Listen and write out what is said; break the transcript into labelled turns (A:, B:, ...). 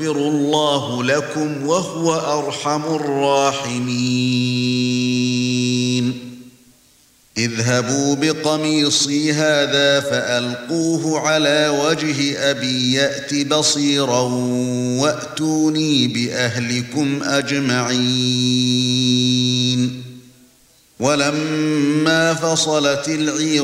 A: يغفر الله لكم وهو أرحم الراحمين اذهبوا بقميصي هذا فألقوه على وجه أبي يأت بصيرا وأتوني بأهلكم أجمعين ولما فصلت العير